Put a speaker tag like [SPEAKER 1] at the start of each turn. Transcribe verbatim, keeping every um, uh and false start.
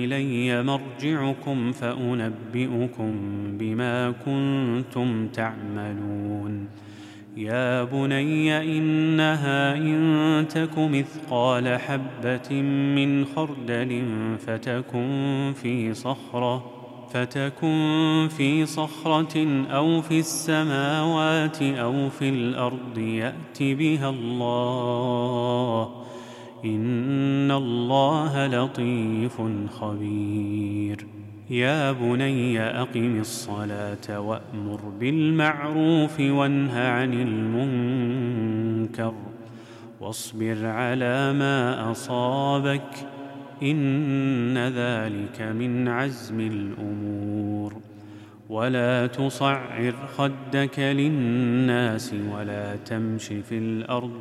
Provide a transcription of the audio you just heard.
[SPEAKER 1] إلي مرجعكم فأنبئكم بما كنتم تعملون. يا بني إنها إن تك مثقال حبة من خردل فتكن في صخرة فتكن في صخرة أو في السماوات أو في الأرض يأت بها الله، إن الله لطيف خبير. يا بني أقم الصلاة وأمر بالمعروف وانه عن المنكر واصبر على ما أصابك، إن ذلك من عزم الأمور. ولا تصعر خدك للناس ولا تمش في الأرض